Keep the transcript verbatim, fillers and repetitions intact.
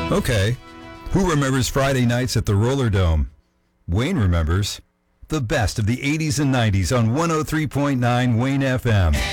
Okay. Who remembers Friday nights at the Roller Dome? Wayne remembers the best of the eighties and nineties on one oh three point nine Wayne F M.